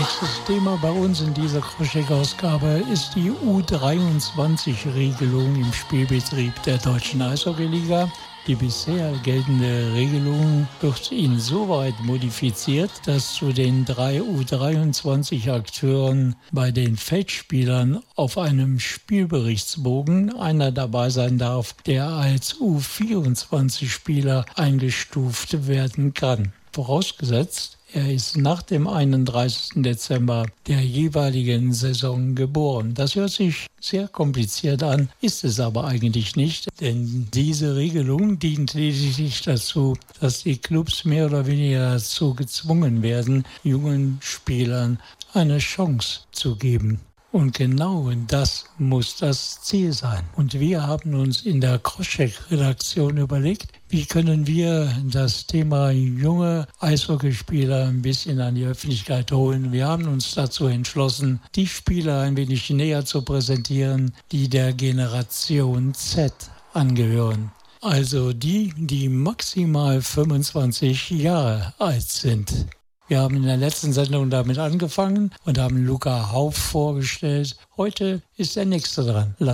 Nächstes Thema bei uns in dieser Kroschek-Ausgabe ist die U23-Regelung im Spielbetrieb der Deutschen Eishockeyliga. Die bisher geltende Regelung wird insoweit modifiziert, dass zu den 3 U23-Akteuren bei den Feldspielern auf einem Spielberichtsbogen einer dabei sein darf, der als U24-Spieler eingestuft werden kann. Vorausgesetzt, er ist nach dem 31. Dezember der jeweiligen Saison geboren. Das hört sich sehr kompliziert an, ist es aber eigentlich nicht, denn diese Regelung dient lediglich dazu, dass die Clubs mehr oder weniger dazu gezwungen werden, jungen Spielern eine Chance zu geben. Und genau das muss das Ziel sein. Und wir haben uns in der Kroschek-Redaktion überlegt, wie können wir das Thema junge Eishockeyspieler ein bisschen an die Öffentlichkeit holen. Wir haben uns dazu entschlossen, die Spieler ein wenig näher zu präsentieren, die der Generation Z angehören. Also die maximal 25 Jahre alt sind. Wir haben in der letzten Sendung damit angefangen und haben Luca Hauff vorgestellt. Heute ist der Nächste dran.